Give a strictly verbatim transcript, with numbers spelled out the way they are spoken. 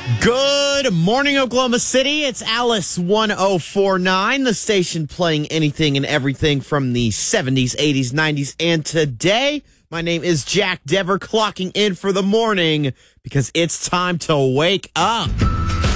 Good morning, Oklahoma City. It's Alice one oh four point nine, the station playing anything and everything from the seventies, eighties, nineties, and today. My name is Jack Dever, clocking in for the morning because it's time to wake up.